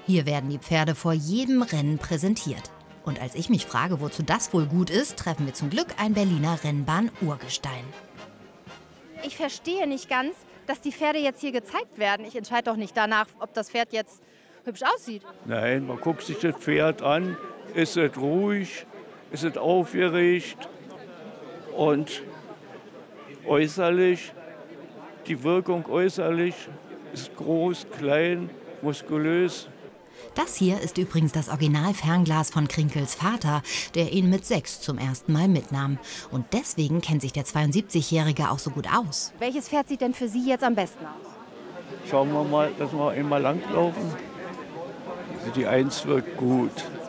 Hier werden die Pferde vor jedem Rennen präsentiert. Und als ich mich frage, wozu das wohl gut ist, treffen wir zum Glück ein Berliner Rennbahn-Urgestein. Ich verstehe nicht ganz, dass die Pferde jetzt hier gezeigt werden. Ich entscheide doch nicht danach, ob das Pferd jetzt hübsch aussieht. Nein, man guckt sich das Pferd an. Ist es ruhig? Ist es aufgeregt? Und äußerlich, die Wirkung äußerlich ist groß, klein, muskulös. Das hier ist übrigens das Original-Fernglas von Krinkels Vater, der ihn mit 6 zum ersten Mal mitnahm. Und deswegen kennt sich der 72-Jährige auch so gut aus. Welches Pferd sieht denn für Sie jetzt am besten aus? Schauen wir mal, dass wir einmal langlaufen. Die 1 wirkt gut.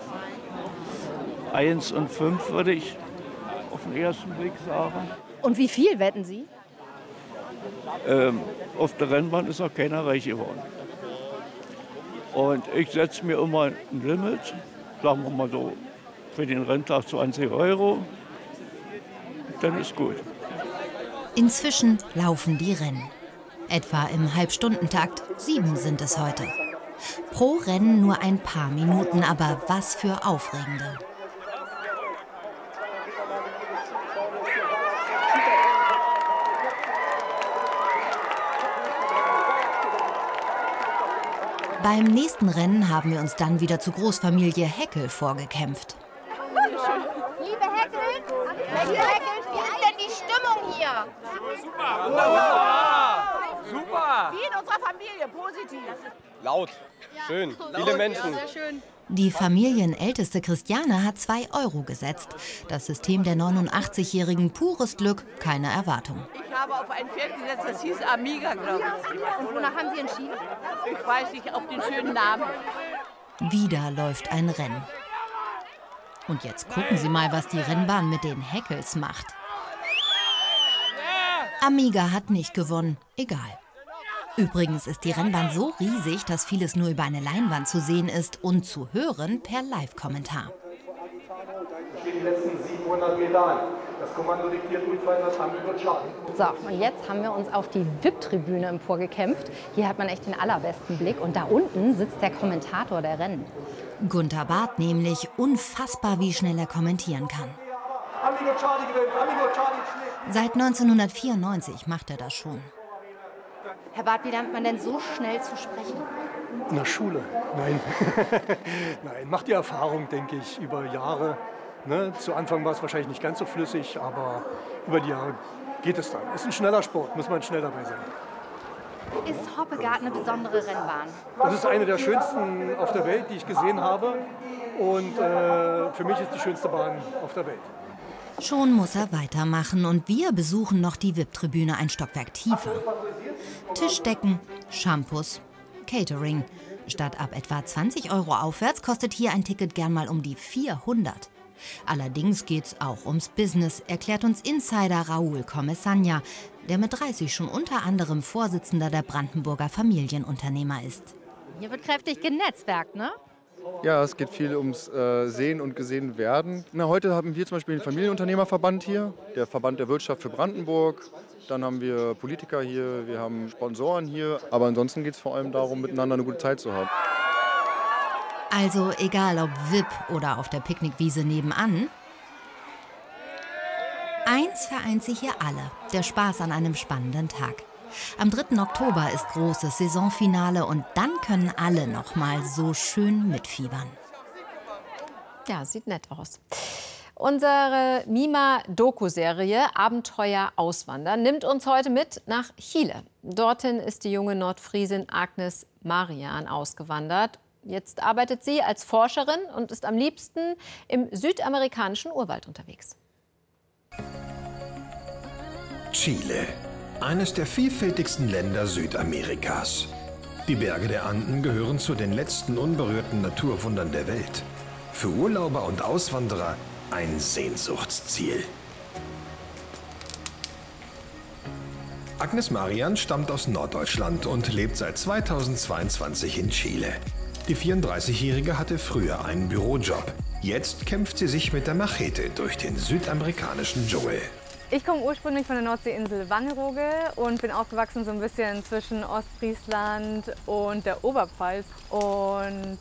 1 und 5 würde ich auf den ersten Blick sagen. Und wie viel wetten Sie? Auf der Rennbahn ist noch keiner reich geworden. Und ich setze mir immer ein Limit, sagen wir mal so, für den Renntag 20 €. Dann ist gut. Inzwischen laufen die Rennen. Etwa im Halbstundentakt, 7 sind es heute. Pro Rennen nur ein paar Minuten, aber was für aufregende. Beim nächsten Rennen haben wir uns dann wieder zu Großfamilie Heckel vorgekämpft. Liebe Heckels, wie ist denn die Stimmung hier? Super! Wunderbar! Super! Wie in unserer Familie, positiv. Laut, schön, viele Menschen. Ja, sehr schön. Die familienälteste Christiane hat 2 € gesetzt. Das System der 89-Jährigen pures Glück, keine Erwartung. Ich habe auf ein Pferd gesetzt, das hieß Amiga, glaube ich. Und wonach haben Sie entschieden? Ich weiß nicht, auf den schönen Namen. Wieder läuft ein Rennen. Und jetzt gucken Sie mal, was die Rennbahn mit den Heckels macht. Amiga hat nicht gewonnen, egal. Übrigens ist die Rennbahn so riesig, dass vieles nur über eine Leinwand zu sehen ist und zu hören per Live-Kommentar. Die letzten 700 Meter an. Das Kommando diktiert Unfall, haben wir Schaden. So, und jetzt haben wir uns auf die VIP-Tribüne emporgekämpft. Hier hat man echt den allerbesten Blick. Und da unten sitzt der Kommentator der Rennen. Gunter Barth nämlich, unfassbar, wie schnell er kommentieren kann. Amigo Charlie gewinnt, Amigo Charlie schlägt. Seit 1994 macht er das schon. Herr Barth, wie lernt man denn so schnell zu sprechen? In der Schule? Nein. Nein, macht die Erfahrung, denke ich, über Jahre. Ne? Zu Anfang war es wahrscheinlich nicht ganz so flüssig, aber über die Jahre geht es dann. Ist ein schneller Sport, muss man schnell dabei sein. Ist Hoppegarten eine besondere Rennbahn? Das ist eine der schönsten auf der Welt, die ich gesehen habe. Und für mich ist die schönste Bahn auf der Welt. Schon muss er weitermachen und wir besuchen noch die VIP-Tribüne ein Stockwerk tiefer. Tischdecken, Shampoos, Catering. Statt ab etwa 20 € aufwärts kostet hier ein Ticket gern mal um die 400. Allerdings geht's auch ums Business, erklärt uns Insider Raúl Comesaña, der mit 30 schon unter anderem Vorsitzender der Brandenburger Familienunternehmer ist. Hier wird kräftig genetzwerkt, ne? Ja, es geht viel ums Sehen und gesehen werden. Na, heute haben wir zum Beispiel den Familienunternehmerverband hier, der Verband der Wirtschaft für Brandenburg. Dann haben wir Politiker hier, wir haben Sponsoren hier. Aber ansonsten geht es vor allem darum, miteinander eine gute Zeit zu haben. Also egal ob VIP oder auf der Picknickwiese nebenan. Eins vereint sich hier alle, der Spaß an einem spannenden Tag. Am 3. Oktober ist großes Saisonfinale und dann können alle noch mal so schön mitfiebern. Ja, sieht nett aus. Unsere Mima-Doku-Serie Abenteuer Auswandern nimmt uns heute mit nach Chile. Dorthin ist die junge Nordfriesin Agnes Marian ausgewandert. Jetzt arbeitet sie als Forscherin und ist am liebsten im südamerikanischen Urwald unterwegs. Chile. Eines der vielfältigsten Länder Südamerikas. Die Berge der Anden gehören zu den letzten unberührten Naturwundern der Welt. Für Urlauber und Auswanderer ein Sehnsuchtsziel. Agnes Marian stammt aus Norddeutschland und lebt seit 2022 in Chile. Die 34-Jährige hatte früher einen Bürojob. Jetzt kämpft sie sich mit der Machete durch den südamerikanischen Dschungel. Ich komme ursprünglich von der Nordseeinsel Wangerooge und bin aufgewachsen so ein bisschen zwischen Ostfriesland und der Oberpfalz. Und